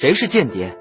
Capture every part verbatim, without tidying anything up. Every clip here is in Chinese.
谁是间谍？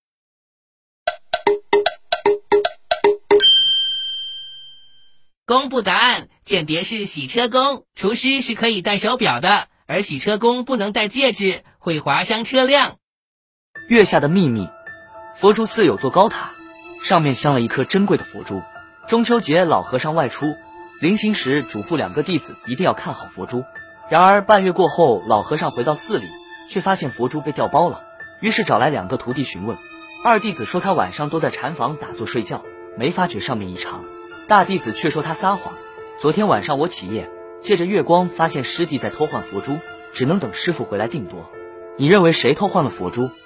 公布答案，间谍是洗车工，厨师是可以戴手表的，而洗车工不能戴戒指，会划伤车辆。 月下的秘密，佛珠寺有座高塔，上面镶了一颗珍贵的佛珠。中秋节老和尚外出，临行时嘱咐两个弟子一定要看好佛珠。然而半月过后，老和尚回到寺里，却发现佛珠被调包了，于是找来两个徒弟询问。二弟子说他晚上都在禅房打坐睡觉，没发觉上面异常。大弟子却说他撒谎，昨天晚上我起夜，借着月光发现师弟在偷换佛珠，只能等师傅回来定夺。你认为谁偷换了佛珠？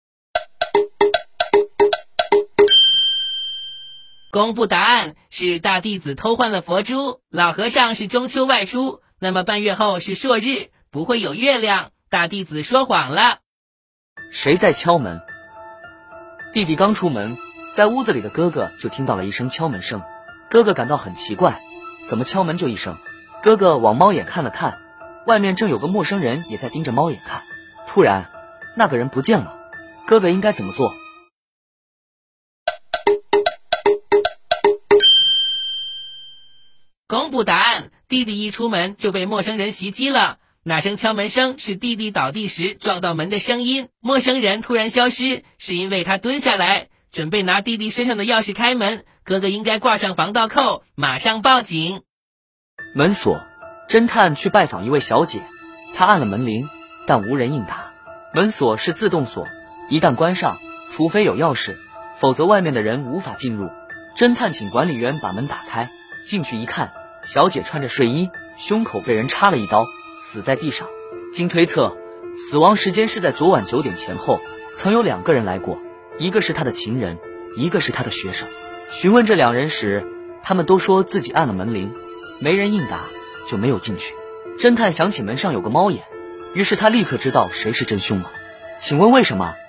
公布答案，是大弟子偷换了佛珠。老和尚是中秋外出，那么半月后是朔日，不会有月亮，大弟子说谎了。 谁在敲门？弟弟刚出门，在屋子里的哥哥就听到了一声敲门声。哥哥感到很奇怪，怎么敲门就一声？哥哥往猫眼看了看，外面正有个陌生人也在盯着猫眼看。突然那个人不见了，哥哥应该怎么做？ 公布答案，弟弟一出门就被陌生人袭击了。那声敲门声是弟弟倒地时撞到门的声音，陌生人突然消失，是因为他蹲下来准备拿弟弟身上的钥匙开门，哥哥应该挂上防盗扣，马上报警。 门锁，侦探去拜访一位小姐，他按了门铃，但无人应答。门锁是自动锁，一旦关上，除非有钥匙，否则外面的人无法进入。侦探请管理员把门打开，进去一看，小姐穿着睡衣，胸口被人插了一刀，死在地上。经推测，死亡时间是在昨晚九点前后，曾有两个人来过，一个是他的情人，一个是他的学生。询问这两人时，他们都说自己按了门铃，没人应答，就没有进去。侦探想起门上有个猫眼，于是他立刻知道谁是真凶了。请问为什么？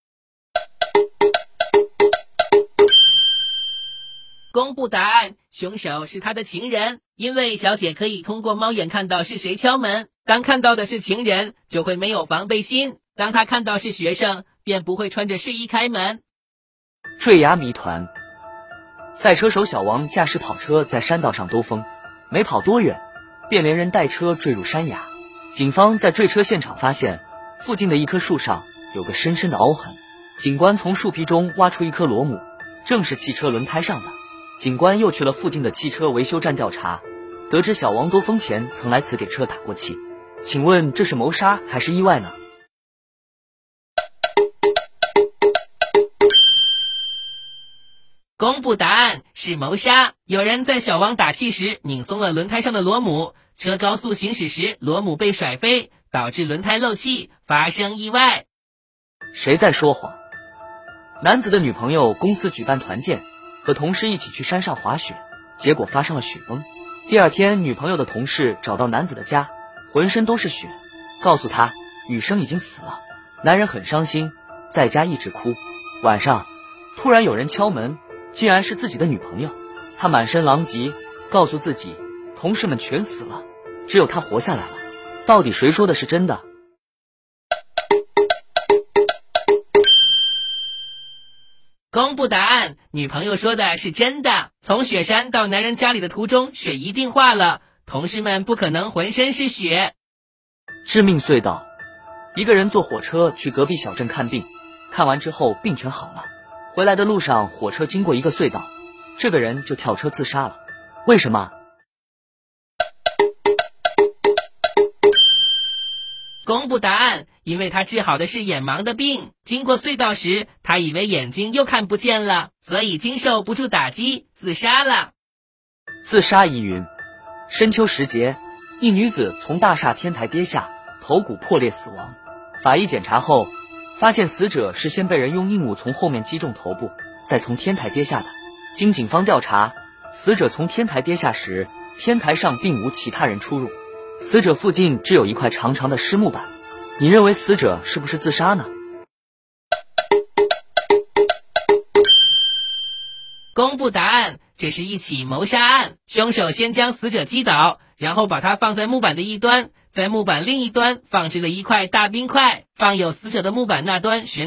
公布答案，凶手是他的情人，因为小姐可以通过猫眼看到是谁敲门，当看到的是情人，就会没有防备心，当他看到是学生，便不会穿着睡衣开门。 坠崖谜团，赛车手小王驾驶跑车在山道上兜风，没跑多远，便连人带车坠入山崖。警方在坠车现场发现，附近的一棵树上有个深深的凹痕。警官从树皮中挖出一颗螺母，正是汽车轮胎上的。警官又去了附近的汽车维修站调查，得知小王兜风前曾来此给车打过气。请问这是谋杀还是意外呢？ 公布答案，是谋杀。有人在小王打气时拧松了轮胎上的螺母，车高速行驶时螺母被甩飞，导致轮胎漏气，发生意外。 谁在说谎？男子的女朋友公司举办团建，和同事一起去山上滑雪，结果发生了雪崩。第二天，女朋友的同事找到男子的家，浑身都是血，告诉他女生已经死了。男人很伤心，在家一直哭。晚上突然有人敲门，竟然是自己的女朋友。他满身狼藉，告诉自己同事们全死了，只有他活下来了。到底谁说的是真的？ 公布答案，女朋友说的是真的。从雪山到男人家里的途中，雪一定化了，同事们不可能浑身是血。 致命隧道，一个人坐火车去隔壁小镇看病，看完之后病全好了，回来的路上火车经过一个隧道，这个人就跳车自杀了。为什么？ 公布答案，因为他治好的是眼盲的病，经过隧道时，他以为眼睛又看不见了，所以经受不住打击，自杀了。 自杀疑云，深秋时节，一女子从大厦天台跌下，头骨破裂死亡。法医检查后，发现死者是先被人用硬物从后面击中头部，再从天台跌下的。经警方调查，死者从天台跌下时，天台上并无其他人出入，死者附近只有一块长长的湿木板。你认为死者是不是自杀呢？ 公布答案，这是一起谋杀案，凶手先将死者击倒，然后把他放在木板的一端，在木板另一端放置了一块大冰块，放有死者的木板那端悬